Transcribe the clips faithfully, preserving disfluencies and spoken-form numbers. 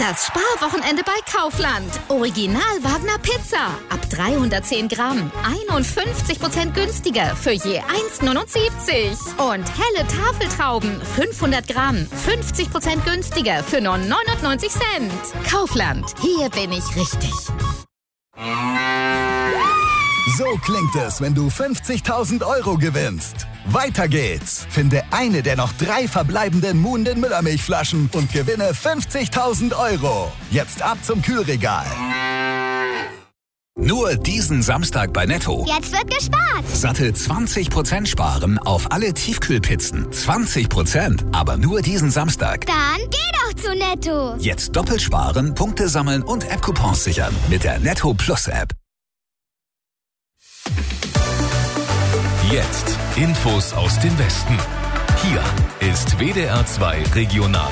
Das Sparwochenende bei Kaufland. Original Wagner Pizza. Ab dreihundertzehn Gramm. einundfünfzig Prozent günstiger für je eins Komma neunundsiebzig. Und helle Tafeltrauben. fünfhundert Gramm. fünfzig Prozent günstiger für nur neunundneunzig Cent. Kaufland. Hier bin ich richtig. So klingt es, wenn du fünfzigtausend Euro gewinnst. Weiter geht's. Finde eine der noch drei verbleibenden Moon den Müllermilchflaschen und gewinne fünfzigtausend Euro. Jetzt ab zum Kühlregal. Nur diesen Samstag bei Netto. Jetzt wird gespart. Satte zwanzig Prozent sparen auf alle Tiefkühlpizzen. zwanzig Prozent, aber nur diesen Samstag. Dann geh doch zu Netto. Jetzt doppelt sparen, Punkte sammeln und App-Coupons sichern mit der Netto Plus App. Jetzt Infos aus dem Westen. Hier ist W D R zwei Regional.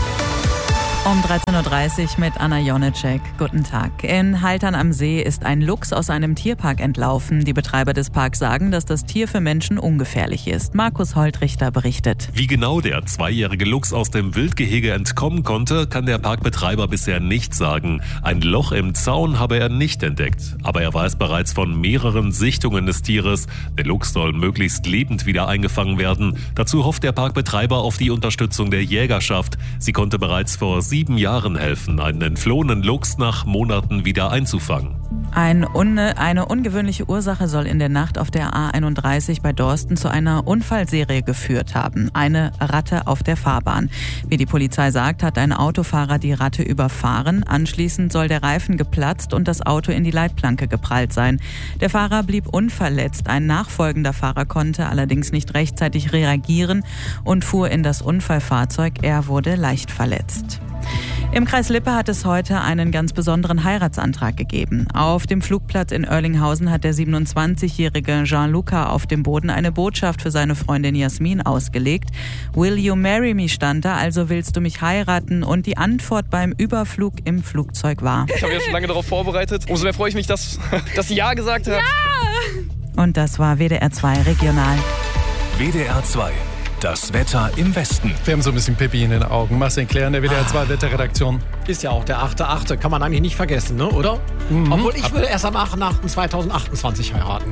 Um dreizehn Uhr dreißig mit Anna Jonitschek. Guten Tag. In Haltern am See ist ein Luchs aus einem Tierpark entlaufen. Die Betreiber des Parks sagen, dass das Tier für Menschen ungefährlich ist. Markus Holtrichter berichtet. Wie genau der zweijährige Luchs aus dem Wildgehege entkommen konnte, kann der Parkbetreiber bisher nicht sagen. Ein Loch im Zaun habe er nicht entdeckt. Aber er weiß bereits von mehreren Sichtungen des Tieres. Der Luchs soll möglichst lebend wieder eingefangen werden. Dazu hofft der Parkbetreiber auf die Unterstützung der Jägerschaft. Sie konnte bereits vor sieben Jahren helfen, einen entflohenen Luchs nach Monaten wieder einzufangen. Ein un- eine ungewöhnliche Ursache soll in der Nacht auf der A einunddreißig bei Dorsten zu einer Unfallserie geführt haben. Eine Ratte auf der Fahrbahn. Wie die Polizei sagt, hat ein Autofahrer die Ratte überfahren. Anschließend soll der Reifen geplatzt und das Auto in die Leitplanke geprallt sein. Der Fahrer blieb unverletzt. Ein nachfolgender Fahrer konnte allerdings nicht rechtzeitig reagieren und fuhr in das Unfallfahrzeug. Er wurde leicht verletzt. Im Kreis Lippe hat es heute einen ganz besonderen Heiratsantrag gegeben. Auf dem Flugplatz in Oerlinghausen hat der siebenundzwanzigjährige Jean-Luca auf dem Boden eine Botschaft für seine Freundin Jasmin ausgelegt. Will you marry me stand da, also willst du mich heiraten? Und die Antwort beim Überflug im Flugzeug war: Ich habe ja schon lange darauf vorbereitet. Umso mehr freue ich mich, dass, dass sie Ja gesagt hat. Ja! Und das war W D R zwei Regional. W D R zwei. Das Wetter im Westen. Wir haben so ein bisschen Pippi in den Augen. Marcel Claire in der W D R zwei Wetterredaktion. Ist ja auch der achte achte Kann man eigentlich nicht vergessen, ne? Oder? Mhm. Obwohl, ich würde erst am achten achten zweitausendachtundzwanzig heiraten.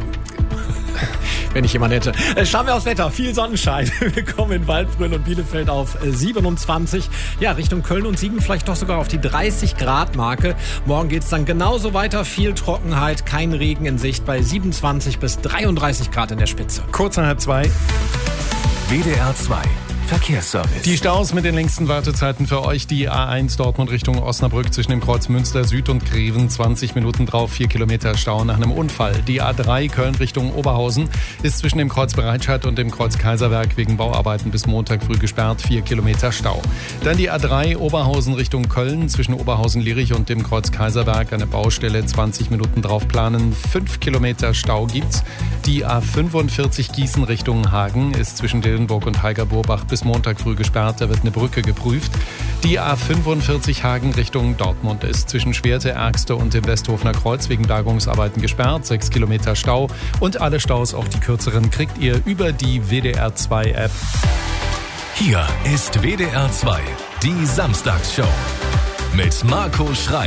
Wenn ich jemanden hätte. Äh, schauen wir aufs Wetter. Viel Sonnenschein. Wir kommen in Waldbrunn und Bielefeld auf siebenundzwanzig. Ja, Richtung Köln und Siegen vielleicht doch sogar auf die dreißig Grad Marke. Morgen geht's dann genauso weiter. Viel Trockenheit, kein Regen in Sicht bei siebenundzwanzig bis dreiunddreißig Grad in der Spitze. Kurz nach halb zwei. W D R zwei Verkehrsservice. Die Staus mit den längsten Wartezeiten für euch. Die A eins Dortmund Richtung Osnabrück zwischen dem Kreuz Münster Süd und Greven. zwanzig Minuten drauf, vier Kilometer Stau nach einem Unfall. Die A drei Köln Richtung Oberhausen ist zwischen dem Kreuz Bereitstadt und dem Kreuz Kaiserwerk wegen Bauarbeiten bis Montag früh gesperrt. vier Kilometer Stau. Dann die A drei Oberhausen Richtung Köln zwischen Oberhausen-Lierich und dem Kreuz Kaiserwerk. Eine Baustelle, zwanzig Minuten drauf planen. fünf Kilometer Stau gibt's. Die A fünfundvierzig Gießen Richtung Hagen ist zwischen Dillenburg und Heiger-Burbach bis Montag früh gesperrt, da wird eine Brücke geprüft. Die A fünfundvierzig Hagen Richtung Dortmund ist zwischen Schwerte, Ergste und dem Westhofener Kreuz wegen Bergungsarbeiten gesperrt, sechs Kilometer Stau. Und alle Staus, auch die kürzeren, kriegt ihr über die W D R zwei App. Hier ist W D R zwei, die Samstagsshow mit Marco Schreil.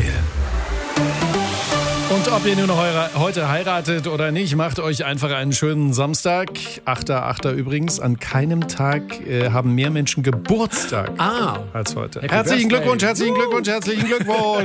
Und ob ihr nun heute heiratet oder nicht, macht euch einfach einen schönen Samstag. achter achter übrigens. An keinem Tag äh, haben mehr Menschen Geburtstag ah. als heute. Happy herzlichen Birthday. Glückwunsch, herzlichen Glückwunsch, herzlichen Glückwunsch.